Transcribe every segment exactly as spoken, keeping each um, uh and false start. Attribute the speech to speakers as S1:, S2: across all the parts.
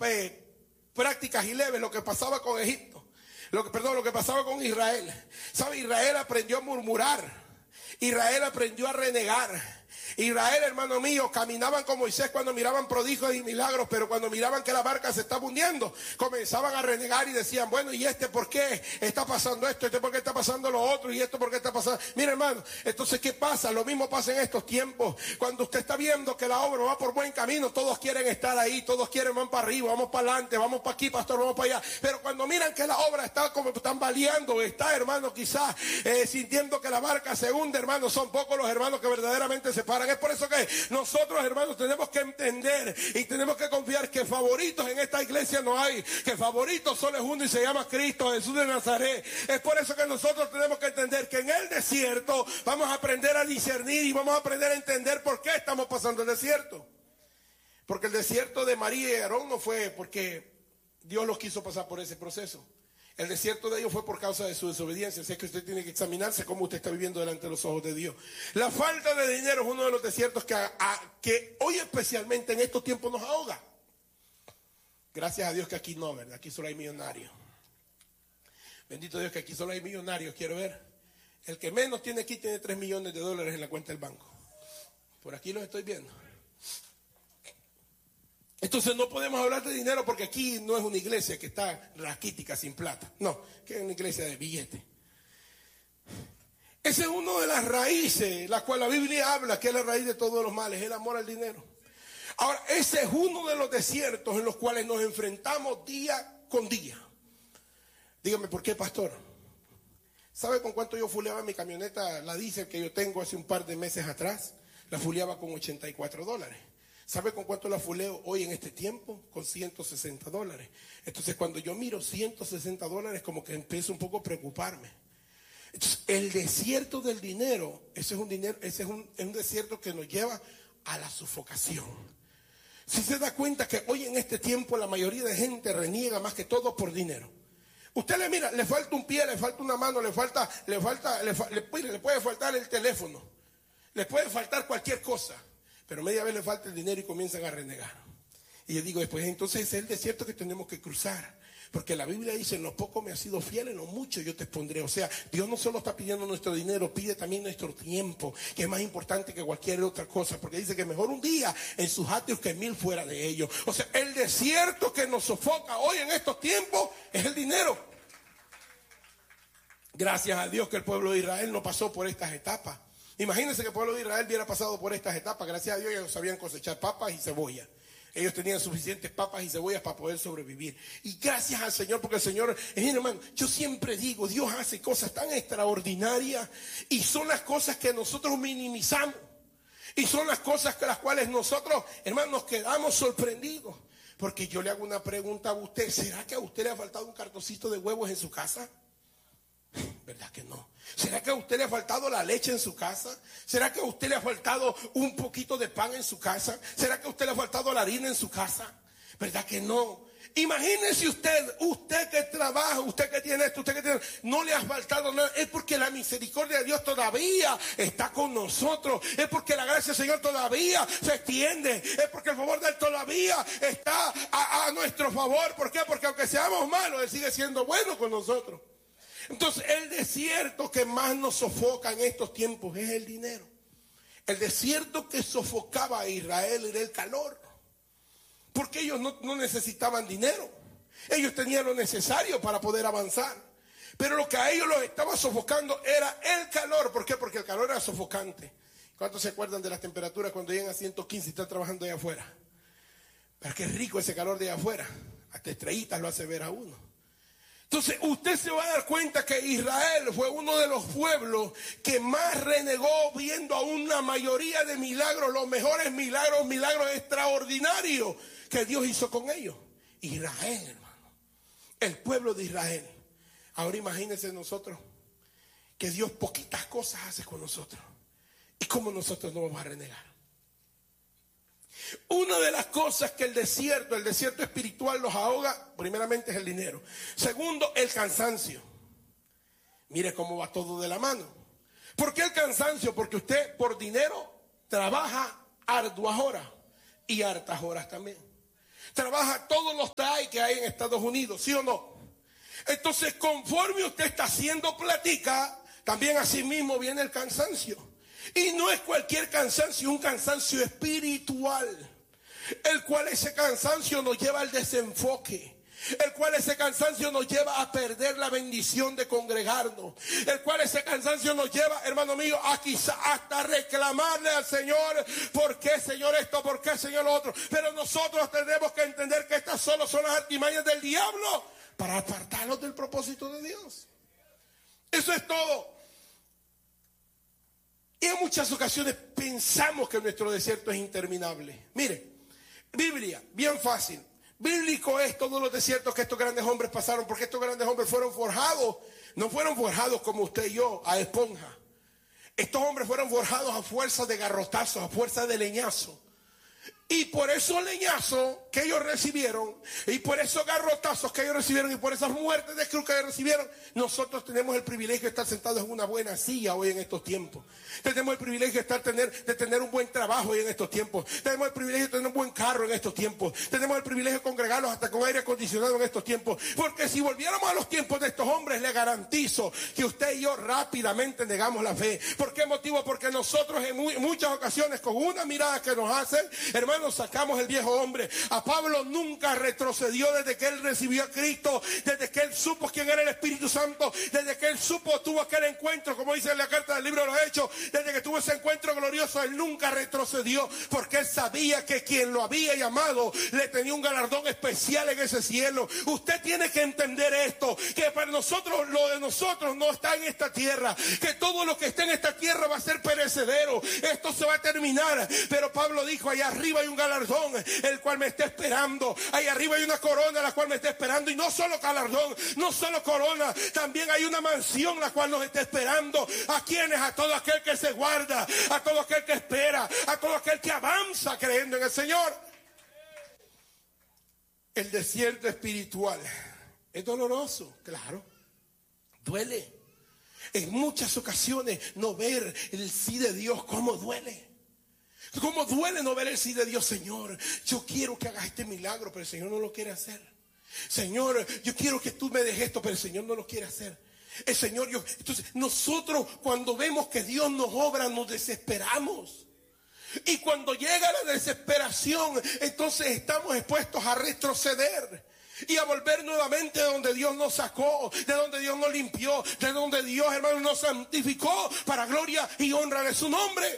S1: eh, prácticas y leves lo que pasaba con Egipto. Lo que, perdón, lo que pasaba con Israel. ¿Sabe? Israel aprendió a murmurar. Israel aprendió a renegar. Israel, hermano mío, caminaban con Moisés cuando miraban prodigios y milagros, pero cuando miraban que la barca se estaba hundiendo, comenzaban a renegar y decían, bueno, ¿y este por qué está pasando esto? ¿Este por qué está pasando lo otro? ¿Y esto por qué está pasando? Mira, hermano, entonces, ¿qué pasa? Lo mismo pasa en estos tiempos. Cuando usted está viendo que la obra va por buen camino, todos quieren estar ahí, todos quieren, van para arriba, vamos para adelante, vamos para aquí, pastor, vamos para allá. Pero cuando miran que la obra está como tambaleando, está, hermano, quizás eh, sintiendo que la barca se hunde, hermano, son pocos los hermanos que verdaderamente se paran. Es por eso que nosotros, hermanos, tenemos que entender y tenemos que confiar que favoritos en esta iglesia no hay, que favoritos solo es uno y se llama Cristo, Jesús de Nazaret. Es por eso que nosotros tenemos que entender que en el desierto vamos a aprender a discernir y vamos a aprender a entender por qué estamos pasando el desierto. Porque el desierto de María y Aarón no fue porque Dios los quiso pasar por ese proceso. El desierto de ellos fue por causa de su desobediencia. Así que usted tiene que examinarse cómo usted está viviendo delante de los ojos de Dios. La falta de dinero es uno de los desiertos que, a, a, que hoy especialmente en estos tiempos nos ahoga. Gracias a Dios que aquí no, ¿verdad? Aquí solo hay millonarios. Bendito Dios que aquí solo hay millonarios. Quiero ver. El que menos tiene aquí tiene tres millones de dólares en la cuenta del banco. Por aquí los estoy viendo. Entonces no podemos hablar de dinero porque aquí no es una iglesia que está raquítica sin plata. No, que es una iglesia de billete. Esa es una de las raíces, la cual la Biblia habla, que es la raíz de todos los males, el amor al dinero. Ahora, ese es uno de los desiertos en los cuales nos enfrentamos día con día. Dígame, ¿por qué, pastor? ¿Sabe con cuánto yo fuleaba mi camioneta, la diesel que yo tengo hace un par de meses atrás? La fuleaba con ochenta y cuatro dólares. ¿Sabe con cuánto la fuleo hoy en este tiempo? Con ciento sesenta dólares. Entonces, cuando yo miro ciento sesenta dólares, como que empiezo un poco a preocuparme. Entonces, el desierto del dinero, ese es un dinero, ese es un, es un desierto que nos lleva a la sufocación. Si se da cuenta que hoy en este tiempo la mayoría de gente reniega más que todo por dinero. Usted le mira, le falta un pie, le falta una mano, le falta, le falta, le, le, le puede faltar el teléfono, le puede faltar cualquier cosa. Pero media vez le falta el dinero y comienzan a renegar. Y yo digo, después entonces es el desierto que tenemos que cruzar. Porque la Biblia dice, en lo poco me has sido fiel, en lo mucho yo te pondré. O sea, Dios no solo está pidiendo nuestro dinero, pide también nuestro tiempo, que es más importante que cualquier otra cosa. Porque dice que mejor un día en sus atrios que mil fuera de ellos. O sea, el desierto que nos sofoca hoy en estos tiempos es el dinero. Gracias a Dios que el pueblo de Israel no pasó por estas etapas. Imagínense que el pueblo de Israel hubiera pasado por estas etapas. Gracias a Dios ellos sabían cosechar papas y cebolla. Ellos tenían suficientes papas y cebollas para poder sobrevivir. Y gracias al Señor, porque el Señor, eh, hermano, yo siempre digo, Dios hace cosas tan extraordinarias y son las cosas que nosotros minimizamos. Y son las cosas que las cuales nosotros, hermanos, nos quedamos sorprendidos. Porque yo le hago una pregunta a usted, ¿será que a usted le ha faltado un cartoncito de huevos en su casa? ¿Verdad que no? ¿Será que a usted le ha faltado la leche en su casa? ¿Será que a usted le ha faltado un poquito de pan en su casa? ¿Será que a usted le ha faltado la harina en su casa? ¿Verdad que no? Imagínese usted, usted que trabaja, usted que tiene esto, usted que tiene, no le ha faltado nada. Es porque la misericordia de Dios todavía está con nosotros. Es porque la gracia del Señor todavía se extiende. Es porque el favor de Él todavía está a, a nuestro favor. ¿Por qué? Porque aunque seamos malos, Él sigue siendo bueno con nosotros. Entonces, el desierto que más nos sofoca en estos tiempos es el dinero. El desierto que sofocaba a Israel era el calor. Porque ellos no, no necesitaban dinero. Ellos tenían lo necesario para poder avanzar. Pero lo que a ellos los estaba sofocando era el calor. ¿Por qué? Porque el calor era sofocante. ¿Cuántos se acuerdan de las temperaturas cuando llegan a ciento quince y están trabajando allá afuera? Pero qué rico ese calor de allá afuera. Hasta estrellitas lo hace ver a uno. Entonces usted se va a dar cuenta que Israel fue uno de los pueblos que más renegó viendo a una mayoría de milagros, los mejores milagros, milagros extraordinarios que Dios hizo con ellos. Israel, hermano, el pueblo de Israel. Ahora imagínense nosotros que Dios poquitas cosas hace con nosotros. ¿Y cómo nosotros no vamos a renegar? Una de las cosas que el desierto, el desierto espiritual los ahoga, primeramente es el dinero. Segundo, el cansancio. Mire cómo va todo de la mano. ¿Por qué el cansancio? Porque usted por dinero trabaja arduas horas y hartas horas también. Trabaja todos los que hay en Estados Unidos, ¿sí o no? Entonces, conforme usted está haciendo plática, también así mismo viene el cansancio. Y no es cualquier cansancio, un cansancio espiritual, el cual ese cansancio nos lleva al desenfoque. El cual ese cansancio nos lleva a perder la bendición de congregarnos. El cual ese cansancio nos lleva, hermano mío, a quizá hasta reclamarle al Señor: ¿por qué, Señor, esto? ¿Por qué, Señor, lo otro? Pero nosotros tenemos que entender que estas solo son las artimañas del diablo para apartarnos del propósito de Dios. Eso es todo. Y en muchas ocasiones pensamos que nuestro desierto es interminable. Mire, Biblia, bien fácil. Bíblico es todos los desiertos que estos grandes hombres pasaron, porque estos grandes hombres fueron forjados, no fueron forjados como usted y yo, a esponja. Estos hombres fueron forjados a fuerza de garrotazos, a fuerza de leñazo. Y por esos leñazos que ellos recibieron, y por esos garrotazos que ellos recibieron, y por esas muertes de cruz que ellos recibieron, nosotros tenemos el privilegio de estar sentados en una buena silla hoy en estos tiempos. Tenemos el privilegio de, estar, tener, de tener un buen trabajo hoy en estos tiempos. Tenemos el privilegio de tener un buen carro en estos tiempos. Tenemos el privilegio de congregarnos hasta con aire acondicionado en estos tiempos. Porque si volviéramos a los tiempos de estos hombres, les garantizo que usted y yo rápidamente negamos la fe. ¿Por qué motivo? Porque nosotros en muy, muchas ocasiones, con una mirada que nos hacen, hermanos, sacamos el viejo hombre. A Pablo nunca retrocedió desde que él recibió a Cristo, desde que él supo quién era el Espíritu Santo, desde que él supo, tuvo aquel encuentro, como dice en la carta del libro de los Hechos, desde que tuvo ese encuentro glorioso, él nunca retrocedió, porque él sabía que quien lo había llamado le tenía un galardón especial en ese cielo. Usted tiene que entender esto, que para nosotros, lo de nosotros no está en esta tierra, que todo lo que está en esta tierra va a ser perecedero, esto se va a terminar. Pero Pablo dijo: allá arriba hay un galardón, el cual me está esperando. Ahí arriba hay una corona, la cual me está esperando. Y no solo galardón, no solo corona, también hay una mansión la cual nos está esperando. ¿A quiénes? A todo aquel que se guarda, a todo aquel que espera, a todo aquel que avanza creyendo en el Señor. El desierto espiritual es doloroso, claro, duele. En muchas ocasiones no ver el sí de Dios, cómo duele. Cómo duele no ver el sí de Dios. Señor, yo quiero que hagas este milagro, pero el Señor no lo quiere hacer. Señor, yo quiero que tú me dejes esto, pero el Señor no lo quiere hacer. El Señor, yo, entonces nosotros cuando vemos que Dios nos obra, nos desesperamos. Y cuando llega la desesperación, entonces estamos expuestos a retroceder y a volver nuevamente de donde Dios nos sacó, de donde Dios nos limpió, de donde Dios, hermano, nos santificó para gloria y honra de su nombre.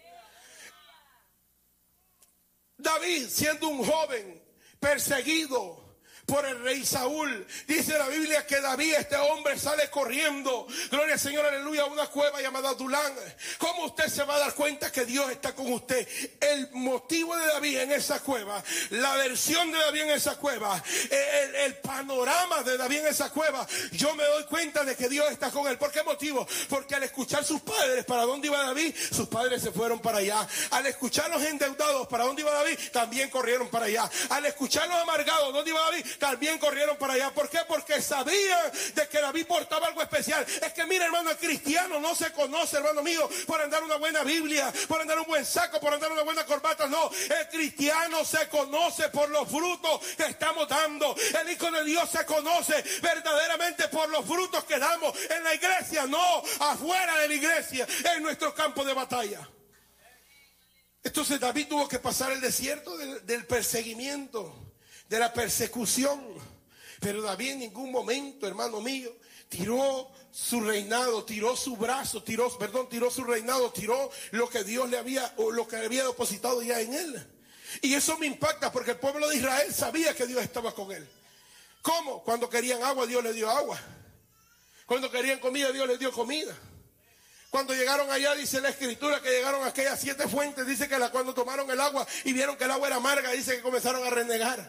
S1: David, siendo un joven perseguido por el rey Saúl, dice la Biblia que David, este hombre, sale corriendo, gloria al Señor, aleluya, a una cueva llamada Adulán. ¿Cómo usted se va a dar cuenta que Dios está con usted? El motivo de David en esa cueva, la versión de David en esa cueva, el, el panorama de David en esa cueva, yo me doy cuenta de que Dios está con él. ¿Por qué motivo? Porque al escuchar sus padres, ¿para dónde iba David? Sus padres se fueron para allá. Al escuchar los endeudados, ¿para dónde iba David? También corrieron para allá. Al escuchar los amargados, ¿dónde iba David? También corrieron para allá. ¿Por qué? Porque sabían de que David portaba algo especial. Es que mira, hermano, el cristiano no se conoce, hermano mío, por andar una buena Biblia, por andar un buen saco, por andar una buena corbata. No, el cristiano se conoce por los frutos que estamos dando. El Hijo de Dios se conoce verdaderamente por los frutos que damos en la iglesia, no afuera de la iglesia, en nuestro campo de batalla. Entonces David tuvo que pasar el desierto del, del perseguimiento, de la persecución. Pero David en ningún momento, hermano mío, tiró su reinado, tiró su brazo, tiró, perdón, tiró su reinado, tiró lo que Dios le había, o lo que había depositado ya en él. Y eso me impacta porque el pueblo de Israel sabía que Dios estaba con él. ¿Cómo? Cuando querían agua, Dios les dio agua. Cuando querían comida, Dios les dio comida. Cuando llegaron allá, dice la escritura que llegaron a aquellas siete fuentes, dice que la, cuando tomaron el agua y vieron que el agua era amarga, dice que comenzaron a renegar.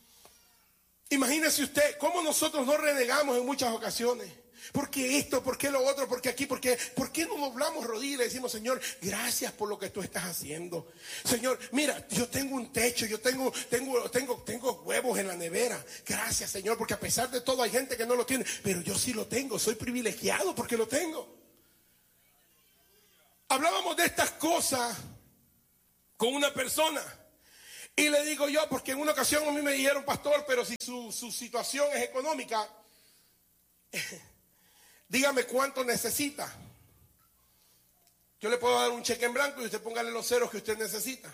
S1: Imagínese usted cómo nosotros no renegamos en muchas ocasiones. ¿Por qué esto? ¿Por qué lo otro? ¿Por qué aquí? ¿Por qué? ¿Por qué no doblamos rodillas y le decimos: Señor, gracias por lo que tú estás haciendo? Señor, mira, yo tengo un techo, yo tengo, tengo, tengo, tengo huevos en la nevera. Gracias, Señor, porque a pesar de todo hay gente que no lo tiene, pero yo sí lo tengo, soy privilegiado porque lo tengo. Hablábamos de estas cosas con una persona Y le digo yo, porque en una ocasión a mí me dijeron, pastor, pero si su, su situación es económica, dígame cuánto necesita. Yo le puedo dar un cheque en blanco y usted póngale los ceros que usted necesita.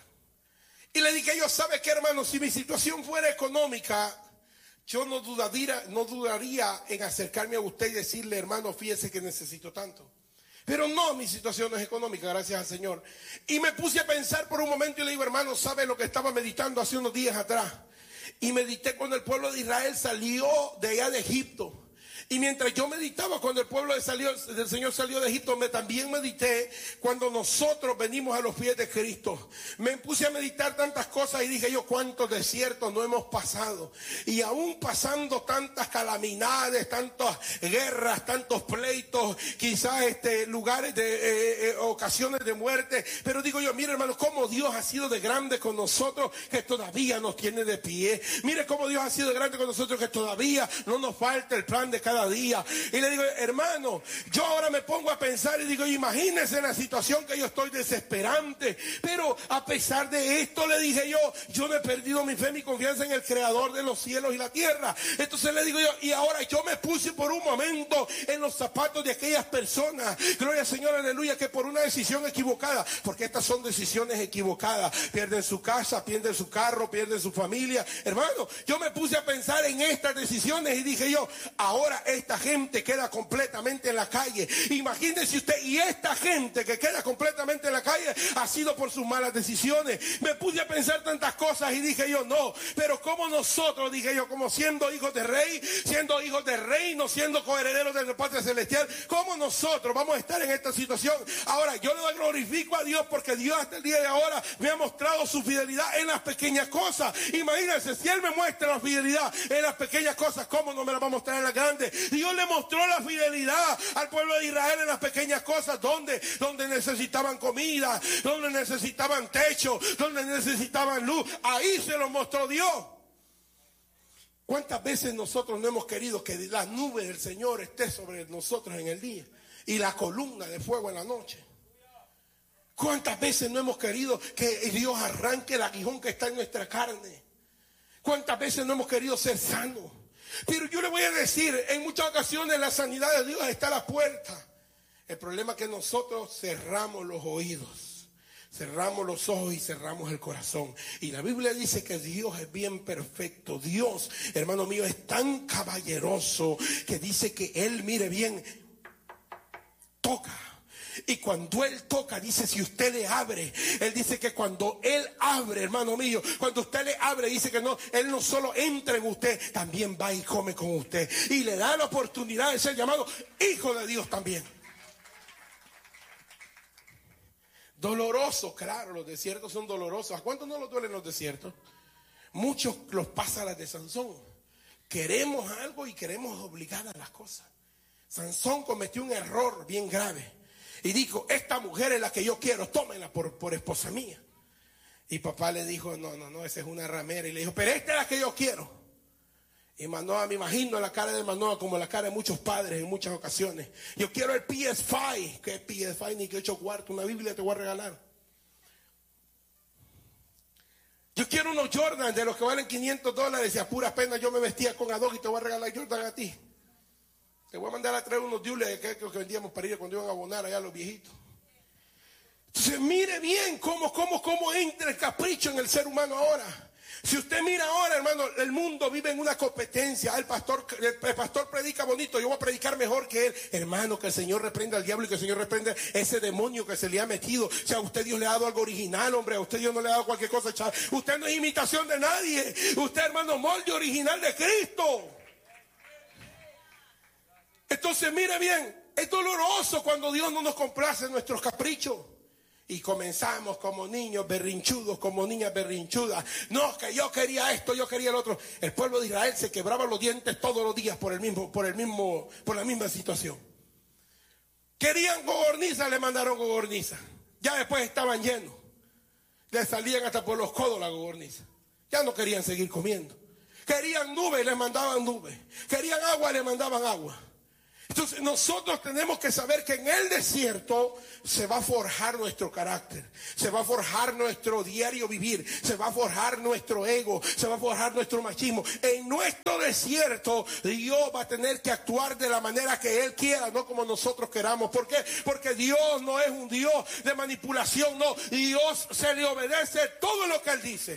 S1: Y le dije yo, ¿sabe qué, hermano? Si mi situación fuera económica, yo no dudaría, no dudaría en acercarme a usted y decirle, hermano, fíjese que necesito tanto. Pero no, mi situación no es económica, gracias al Señor. Y me puse a pensar por un momento y le digo, hermano, ¿sabe lo que estaba meditando hace unos días atrás? Y medité cuando el pueblo de Israel salió de allá de Egipto. Y mientras yo meditaba cuando el pueblo de salió, del Señor salió de Egipto, me también medité cuando nosotros venimos a los pies de Cristo. Me puse a meditar tantas cosas y dije yo, cuántos desiertos no hemos pasado. Y aún pasando tantas calamidades, tantas guerras, tantos pleitos, quizás este, lugares de eh, eh, ocasiones de muerte. Pero digo yo, mire hermano, cómo Dios ha sido de grande con nosotros que todavía nos tiene de pie. Mire cómo Dios ha sido de grande con nosotros que todavía no nos falta el plan de cada día. Y le digo, hermano, yo ahora me pongo a pensar y digo, imagínense la situación que yo estoy desesperante, pero a pesar de esto le dije yo, yo no he perdido mi fe, mi confianza en el creador de los cielos y la tierra. Entonces le digo yo, y ahora yo me puse por un momento en los zapatos de aquellas personas, gloria al Señor, aleluya, que por una decisión equivocada, porque estas son decisiones equivocadas, pierden su casa, pierden su carro, pierden su familia. Hermano, yo me puse a pensar en estas decisiones y dije yo, ahora esta gente queda completamente en la calle. Imagínese usted, y esta gente que queda completamente en la calle ha sido por sus malas decisiones. Me puse a pensar tantas cosas y dije yo, no, pero como nosotros, dije yo, como siendo hijos de rey, siendo hijos de reino, siendo coherederos de la patria celestial, ¿cómo nosotros vamos a estar en esta situación? Ahora, yo le glorifico a Dios porque Dios hasta el día de ahora me ha mostrado su fidelidad en las pequeñas cosas. Imagínense, si Él me muestra la fidelidad en las pequeñas cosas, ¿cómo no me la va a mostrar en las grandes? Dios le mostró la fidelidad al pueblo de Israel en las pequeñas cosas, donde, donde necesitaban comida, donde necesitaban techo, donde necesitaban luz. Ahí se lo mostró Dios. ¿Cuántas veces nosotros no hemos querido que la nube del Señor esté sobre nosotros en el día y la columna de fuego en la noche? ¿Cuántas veces no hemos querido que Dios arranque el aguijón que está en nuestra carne? ¿Cuántas veces no hemos querido ser sanos? Pero yo le voy a decir, en muchas ocasiones la sanidad de Dios está a la puerta. El problema es que nosotros cerramos los oídos, cerramos los ojos y cerramos el corazón. Y la Biblia dice que Dios es bien perfecto. Dios, hermano mío, es tan caballeroso que dice que Él, mire bien, toca. Y cuando Él toca, dice, si usted le abre, Él dice que cuando Él abre, hermano mío, cuando usted le abre, dice que no, Él no solo entra en usted, también va y come con usted. Y le da la oportunidad de ser llamado hijo de Dios también. Doloroso, claro, los desiertos son dolorosos. ¿A cuántos no los duelen los desiertos? Muchos los pasan las de Sansón. Queremos algo y queremos obligar a las cosas. Sansón cometió un error bien grave. Y dijo, esta mujer es la que yo quiero, tómenla por, por esposa mía. Y papá le dijo, no, no, no, esa es una ramera. Y le dijo, pero esta es la que yo quiero. Y Manoah, me imagino la cara de Manoah como la cara de muchos padres en muchas ocasiones. Yo quiero el P S cinco. ¿Qué P S cinco? Ni que ocho cuartos, una Biblia te voy a regalar. Yo quiero unos Jordan de los que valen quinientos dólares y a puras penas yo me vestía con Adog y te voy a regalar Jordan a ti. Te voy a mandar a traer unos diules que, que vendíamos para ir cuando iban a abonar allá a los viejitos. Entonces mire bien cómo, cómo, cómo entra el capricho en el ser humano ahora. Si usted mira ahora, hermano, el mundo vive en una competencia. El pastor, el pastor predica bonito, yo voy a predicar mejor que él. Hermano, que el Señor reprenda al diablo y que el Señor reprenda ese demonio que se le ha metido. O sea, a usted Dios le ha dado algo original, hombre. A usted Dios no le ha dado cualquier cosa. Chaval. Usted no es imitación de nadie. Usted, hermano, molde original de Cristo. Entonces, mire bien, es doloroso cuando Dios no nos complace en nuestros caprichos. Y comenzamos como niños berrinchudos, como niñas berrinchudas. No, que yo quería esto, yo quería el otro. El pueblo de Israel se quebraba los dientes todos los días por el mismo, por el mismo, por la misma situación. Querían gogorniza, le mandaron gogorniza. Ya después estaban llenos. Les salían hasta por los codos la gogorniza. Ya no querían seguir comiendo. Querían nubes, les mandaban nubes. Querían agua, les mandaban agua. Entonces nosotros tenemos que saber que en el desierto se va a forjar nuestro carácter, se va a forjar nuestro diario vivir, se va a forjar nuestro ego, se va a forjar nuestro machismo. En nuestro desierto Dios va a tener que actuar de la manera que Él quiera, no como nosotros queramos. ¿Por qué? Porque Dios no es un Dios de manipulación, no. Dios se le obedece todo lo que Él dice.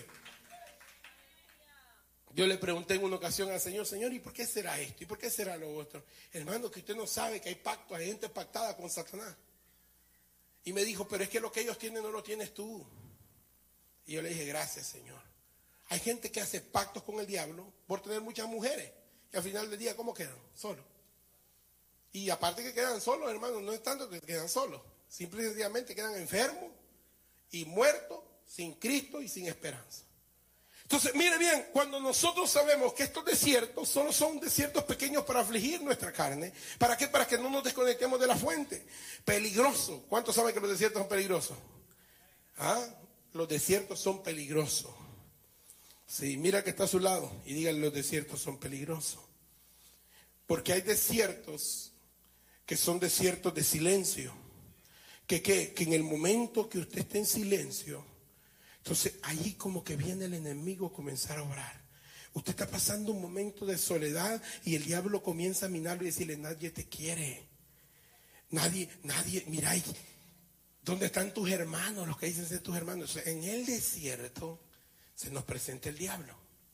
S1: Yo le pregunté en una ocasión al Señor, Señor, ¿y por qué será esto? ¿Y por qué será lo otro? Hermano, que usted no sabe que hay pacto, hay gente pactada con Satanás. Y me dijo, pero es que lo que ellos tienen no lo tienes tú. Y yo le dije, gracias, Señor. Hay gente que hace pactos con el diablo por tener muchas mujeres. Y al final del día, ¿cómo quedan? Solos. Y aparte que quedan solos, hermano, no es tanto que quedan solos. Simple y sencillamente quedan enfermos y muertos, sin Cristo y sin esperanza. Entonces, mire bien, cuando nosotros sabemos que estos desiertos solo son desiertos pequeños para afligir nuestra carne, ¿para qué? Para que no nos desconectemos de la fuente. Peligroso. ¿Cuántos saben que los desiertos son peligrosos? ¿Ah? Los desiertos son peligrosos. Sí, mira que está a su lado y díganle, los desiertos son peligrosos. Porque hay desiertos que son desiertos de silencio. Que, que, que en el momento que usted esté en silencio, entonces allí como que viene el enemigo a comenzar a orar. Usted está pasando un momento de soledad y el diablo comienza a minarlo y decirle, nadie te quiere. Nadie, nadie, mira ahí, ¿dónde están tus hermanos? Los que dicen ser tus hermanos. O sea, en el desierto se nos presenta el diablo.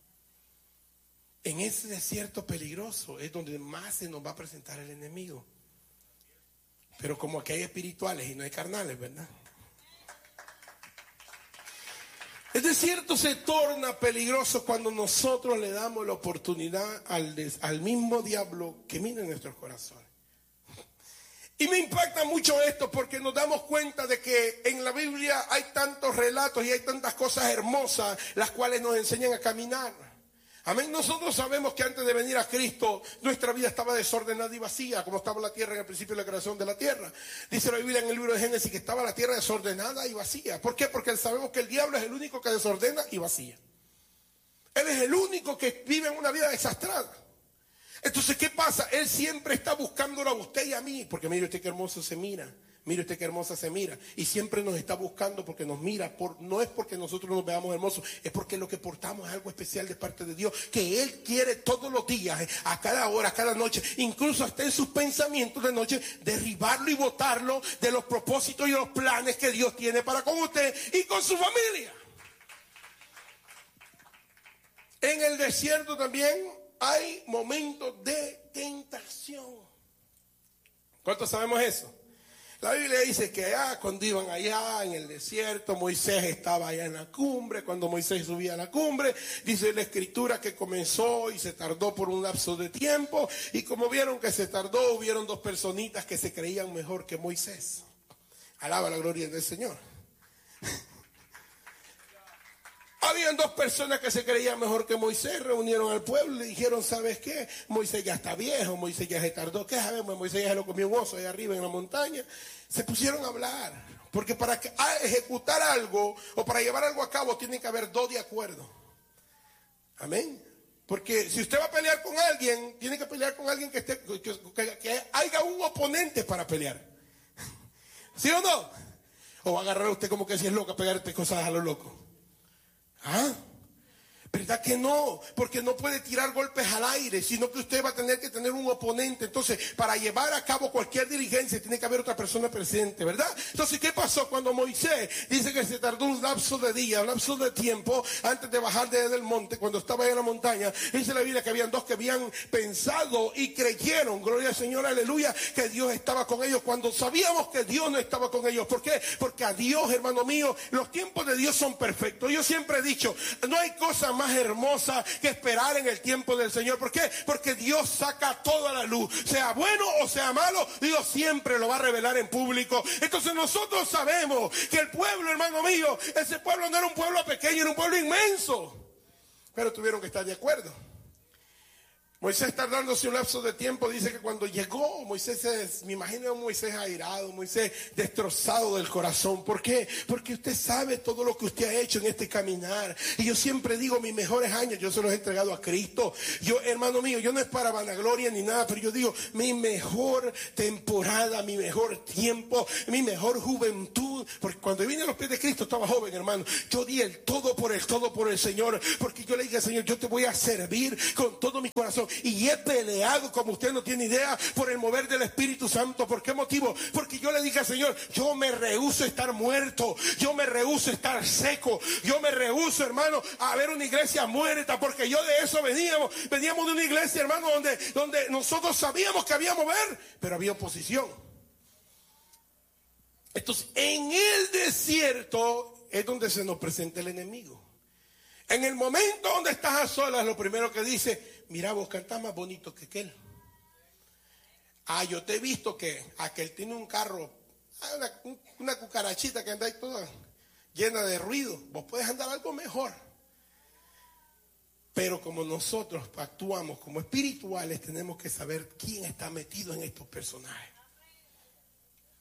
S1: En ese desierto peligroso es donde más se nos va a presentar el enemigo. Pero como aquí hay espirituales y no hay carnales, ¿verdad? El desierto se torna peligroso cuando nosotros le damos la oportunidad al, des, al mismo diablo que mina en nuestros corazones. Y me impacta mucho esto porque nos damos cuenta de que en la Biblia hay tantos relatos y hay tantas cosas hermosas las cuales nos enseñan a caminar. Amén. Nosotros sabemos que antes de venir a Cristo nuestra vida estaba desordenada y vacía, como estaba la tierra en el principio de la creación de la tierra. Dice la Biblia en el libro de Génesis que estaba la tierra desordenada y vacía. ¿Por qué? Porque sabemos que el diablo es el único que desordena y vacía. Él es el único que vive en una vida desastrada. Entonces, ¿qué pasa? Él siempre está buscándolo a usted y a mí, porque mire usted qué hermoso se mira. Mire usted qué hermosa se mira. Y siempre nos está buscando porque nos mira. Por, no es porque nosotros nos veamos hermosos. Es porque lo que portamos es algo especial de parte de Dios. Que Él quiere todos los días, a cada hora, a cada noche. Incluso hasta en sus pensamientos de noche. Derribarlo y botarlo de los propósitos y los planes que Dios tiene para con usted y con su familia. En el desierto también hay momentos de tentación. ¿Cuántos sabemos eso? La Biblia dice que ah, cuando iban allá en el desierto, Moisés estaba allá en la cumbre. Cuando Moisés subía a la cumbre, dice la escritura que comenzó y se tardó por un lapso de tiempo. Y como vieron que se tardó, hubieron dos personitas que se creían mejor que Moisés. Alaba la gloria del Señor. Habían dos personas que se creían mejor que Moisés, reunieron al pueblo y le dijeron, ¿sabes qué? Moisés ya está viejo, Moisés ya se tardó, ¿qué sabemos? Moisés ya se lo comió un oso allá arriba en la montaña. Se pusieron a hablar, porque para que, a ejecutar algo o para llevar algo a cabo tiene que haber dos de acuerdo. Amén. Porque si usted va a pelear con alguien, tiene que pelear con alguien que, esté, que, que, que haya un oponente para pelear. ¿Sí o no? O va a agarrar a usted como que si es loca, pegarte cosas a lo loco. ¿Ah? ¿Verdad que no? Porque no puede tirar golpes al aire, sino que usted va a tener que tener un oponente. Entonces, para llevar a cabo cualquier diligencia, tiene que haber otra persona presente, ¿verdad? Entonces, ¿qué pasó cuando Moisés dice que se tardó un lapso de día, un lapso de tiempo, antes de bajar desde el monte, cuando estaba en la montaña? Dice la Biblia que habían dos que habían pensado y creyeron, gloria al Señor, aleluya, que Dios estaba con ellos, cuando sabíamos que Dios no estaba con ellos. ¿Por qué? Porque a Dios, hermano mío, los tiempos de Dios son perfectos. Yo siempre he dicho, no hay cosa más más hermosa que esperar en el tiempo del Señor. ¿Por qué? Porque Dios saca todo a la luz, sea bueno o sea malo, Dios siempre lo va a revelar en público. Entonces nosotros sabemos que el pueblo, hermano mío, ese pueblo no era un pueblo pequeño, era un pueblo inmenso, pero tuvieron que estar de acuerdo. Moisés, tardándose un lapso de tiempo, dice que cuando llegó, Moisés, es, me imagino a Moisés airado, Moisés destrozado del corazón. ¿Por qué? Porque usted sabe todo lo que usted ha hecho en este caminar. Y yo siempre digo, mis mejores años, yo se los he entregado a Cristo. Yo, hermano mío, yo no es para vanagloria ni nada, pero yo digo, mi mejor temporada, mi mejor tiempo, mi mejor juventud. Porque cuando vine a los pies de Cristo estaba joven, hermano. Yo di el todo por el todo por el Señor. Porque yo le dije, Señor, yo te voy a servir con todo mi corazón. Y he peleado, como usted no tiene idea, por el mover del Espíritu Santo. ¿Por qué motivo? Porque yo le dije al Señor, yo me rehúso a estar muerto, yo me rehúso a estar seco, yo me rehúso, hermano, a ver una iglesia muerta, porque yo de eso veníamos, veníamos de una iglesia, hermano, donde, donde nosotros sabíamos que había mover, pero había oposición. Entonces, en el desierto es donde se nos presenta el enemigo. En el momento donde estás a solas, lo primero que dice, mira, vos cantás más bonito que aquel. Ah, yo te he visto que aquel tiene un carro, una, una cucarachita que anda ahí toda llena de ruido. Vos podés andar algo mejor. Pero como nosotros actuamos como espirituales, tenemos que saber quién está metido en estos personajes.